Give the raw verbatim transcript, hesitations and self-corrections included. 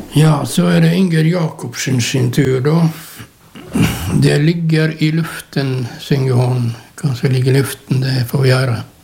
Ja, så er det Inger Jakobsen sin tur da. Det ligger i luften, synger hun. Hva som ligger i luften, det får vi gjøre.